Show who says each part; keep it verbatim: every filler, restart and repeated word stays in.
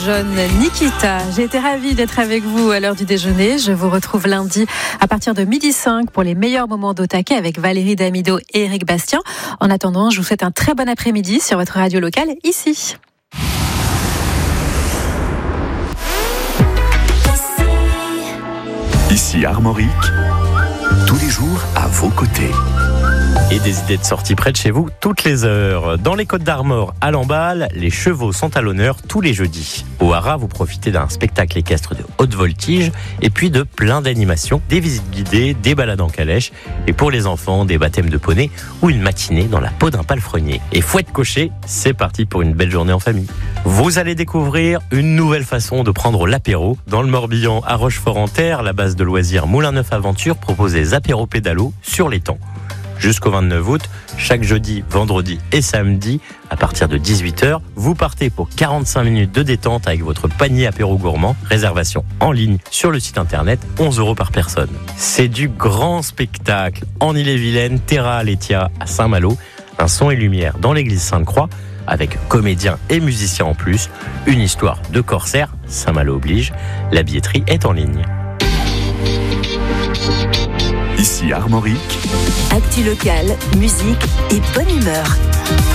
Speaker 1: Jeune Nikita, j'ai été ravie d'être avec vous à l'heure du déjeuner. Je vous retrouve lundi à partir de midi cinq pour les meilleurs moments d'Au-Taquet avec Valérie Damido et Eric Bastien. En attendant, je vous souhaite un très bon après-midi sur votre radio locale ici.
Speaker 2: Ici Armorique, tous les jours à vos côtés.
Speaker 3: Et des idées de sortie près de chez vous toutes les heures. Dans les Côtes d'Armor, à Lamballe, les chevaux sont à l'honneur tous les jeudis. Au Haras, vous profitez d'un spectacle équestre de haute voltige et puis de plein d'animations, des visites guidées, des balades en calèche et pour les enfants, des baptêmes de poney ou une matinée dans la peau d'un palefrenier. Et fouette cochée, c'est parti pour une belle journée en famille. Vous allez découvrir une nouvelle façon de prendre l'apéro. Dans le Morbihan, à Rochefort-en-Terre, la base de loisirs Moulin Neuf Aventure propose des apéros pédalos sur l'étang. Jusqu'au vingt-neuf août, chaque jeudi, vendredi et samedi, à partir de dix-huit heures, vous partez pour quarante-cinq minutes de détente avec votre panier apéro gourmand. Réservation en ligne sur le site internet, onze euros par personne. C'est du grand spectacle en Ille-et-Vilaine, Terra Aletheia à Saint-Malo, un son et lumière dans l'église Sainte-Croix, avec comédiens et musiciens en plus, une histoire de corsaire, Saint-Malo oblige, la billetterie est en ligne.
Speaker 2: Ici Armorique,
Speaker 4: actu locale, musique et bonne humeur.